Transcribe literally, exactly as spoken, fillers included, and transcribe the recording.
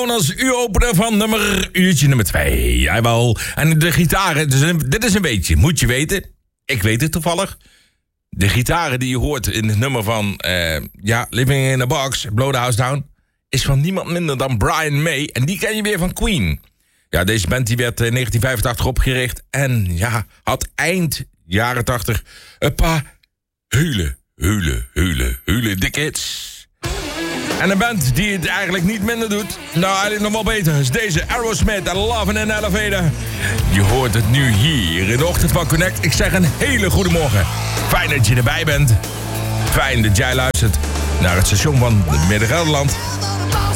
gewoon als uur-opener van nummer, uurtje nummer twee. Jawel. En de gitaren, dus een, dit is een beetje, moet je weten. Ik weet het toevallig. De gitaren die je hoort in het nummer van, uh, ja, Living in a Box, Blow the House Down, is van niemand minder dan Brian May. En die ken je weer van Queen. Ja, deze band die werd in negentien vijfentachtig opgericht. En ja, had eind jaren tachtig een paar hele, hele, hele, hele dikke hits. En een band die het eigenlijk niet minder doet, nou eigenlijk nog wel beter, is deze Aerosmith en Love in an Elevator. Je hoort het nu hier in de ochtend van Connect. Ik zeg een hele goede morgen. Fijn dat je erbij bent. Fijn dat jij luistert naar het station van Midden-Gelderland.